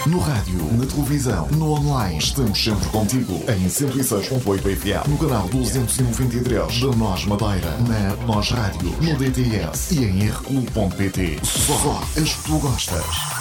No rádio, na televisão, no online. Estamos sempre contigo. Em 106.8 FM. No canal 293 da Nós Madeira. Na Nós Rádio. No DTS. E em rcu.pt. Só as que tu gostas.